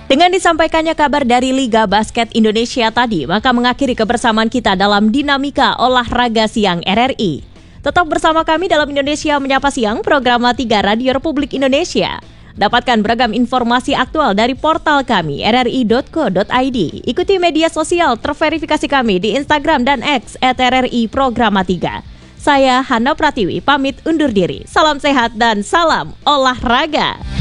Dengan disampaikannya kabar dari Liga Basket Indonesia tadi, maka mengakhiri kebersamaan kita dalam Dinamika Olahraga Siang RRI. Tetap bersama kami dalam Indonesia Menyapa Siang, program 3 Radio Republik Indonesia. Dapatkan beragam informasi aktual dari portal kami, rri.co.id. Ikuti media sosial terverifikasi kami di Instagram dan X @RRI Programa 3. Saya Hana Pratiwi, pamit undur diri. Salam sehat dan salam olahraga.